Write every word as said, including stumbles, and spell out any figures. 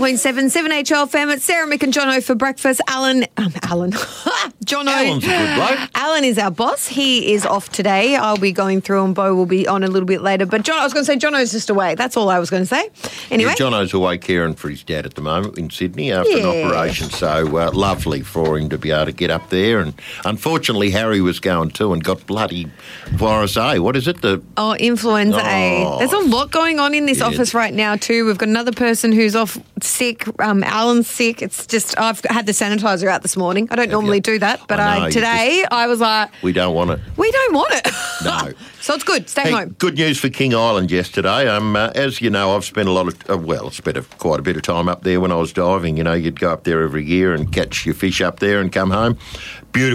point seven, seven H L F M. It's Sarah, Mick and Jono for breakfast. Alan, um, Alan, Jono. Alan's a good bloke. Alan is our boss. He is off today. I'll be going through and Bo will be on a little bit later. But John, I was going to say Jono's just away. That's all I was going to say. Anyway. Yeah, Jono's away caring for his dad at the moment in Sydney after Yeah. an operation. So uh, lovely for him to be able to get up there. And unfortunately, Harry was going too and got bloody virus A. What is it? The Oh, influenza A. Oh. There's a lot going on in this Yeah. office right now too. We've got another person who's off sick. Um, Alan's sick. It's just, I've had the sanitizer out this morning. I don't normally you? do that, but I know, I, you today I was like, we don't want it. we don't want it. No. So it's good. Stay Hey, home. good news for King Island yesterday. Um, uh, as you know, I've spent a lot of, uh, well, I spent a, quite a bit of time up there when I was diving. You know, you'd go up there every year and catch your fish up there and come home.